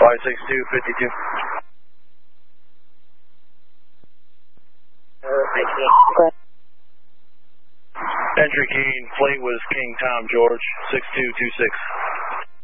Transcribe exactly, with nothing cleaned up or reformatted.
five six two, fifty-two. Okay. Entry key, plate was King Tom George, six two two six.